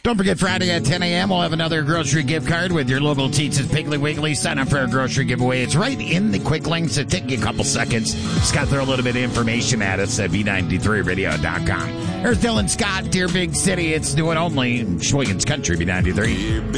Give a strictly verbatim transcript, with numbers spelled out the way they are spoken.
Don't forget, Friday at ten a.m., we'll have another grocery gift card with your local Teet's Piggly Wiggly. Sign up for our grocery giveaway. It's right in the quick links. It'll take you a couple seconds. Scott, throw a little bit of information at us at B ninety-three radio dot com. There's Dylan Scott, Dear Big City. It's new and only Shwiggins Country, B ninety-three.